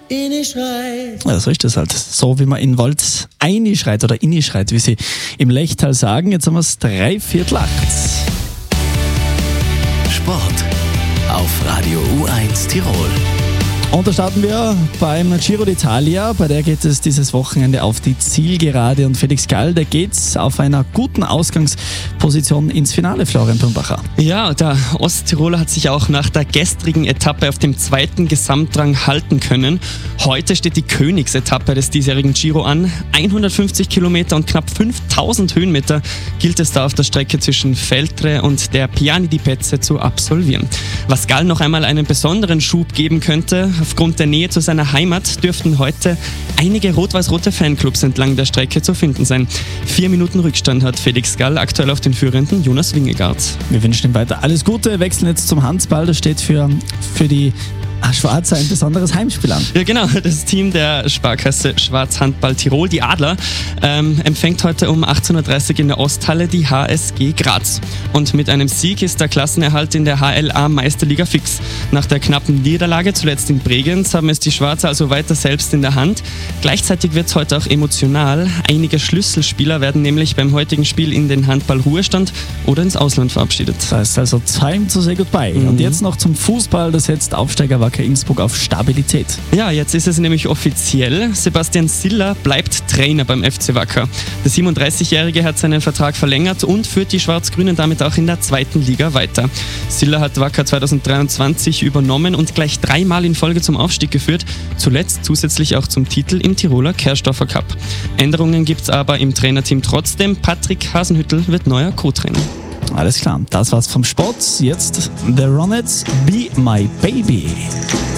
Innischreit. Ja, so ist das halt. So wie man in Wald einschreit oder innischreit, wie sie im Lechtal sagen. Jetzt haben wir es 7:45. Sport auf Radio U1 Tirol. Und da starten wir beim Giro d'Italia. Bei der geht es dieses Wochenende auf die Zielgerade. Und Felix Gall, der geht's auf einer guten Ausgangsposition ins Finale, Florian Thurmbacher. Ja, der Osttiroler hat sich auch nach der gestrigen Etappe auf dem zweiten Gesamtrang halten können. Heute steht die Königsetappe des diesjährigen Giro an. 150 Kilometer und knapp 5000 Höhenmeter gilt es da auf der Strecke zwischen Feltre und der Piani di Pezze zu absolvieren. Was Gall noch einmal einen besonderen Schub geben könnte, aufgrund der Nähe zu seiner Heimat dürften heute einige rot-weiß-rote Fanclubs entlang der Strecke zu finden sein. 4 Minuten Rückstand hat Felix Gall aktuell auf den führenden Jonas Wingegaard. Wir wünschen ihm weiter alles Gute. Wechseln jetzt zum Handball. Das steht für die Schwarzer ein besonderes Heimspiel an. Ja genau, das Team der Sparkasse Schwarz Handball Tirol, die Adler, empfängt heute um 18.30 Uhr in der Osthalle die HSG Graz. Und mit einem Sieg ist der Klassenerhalt in der HLA Meisterliga fix. Nach der knappen Niederlage zuletzt in Bregenz haben es die Schwarzer also weiter selbst in der Hand. Gleichzeitig wird es heute auch emotional. Einige Schlüsselspieler werden nämlich beim heutigen Spiel in den Handball-Ruhestand oder ins Ausland verabschiedet. Das heißt also time to say goodbye. Und jetzt noch zum Fußball. Das setzt Aufsteiger Wacker Innsbruck auf Stabilität. Ja, jetzt ist es nämlich offiziell. Sebastian Siller bleibt Trainer beim FC Wacker. Der 37-Jährige hat seinen Vertrag verlängert und führt die Schwarz-Grünen damit auch in der zweiten Liga weiter. Siller hat Wacker 2023 übernommen und gleich 3-mal in Folge zum Aufstieg geführt, zuletzt zusätzlich auch zum Titel im Tiroler Kerstorfer Cup. Änderungen gibt es aber im Trainerteam trotzdem. Patrick Hasenhüttl wird neuer Co-Trainer. Alles klar, das war's vom Sport. Jetzt The Ronettes, Be My Baby.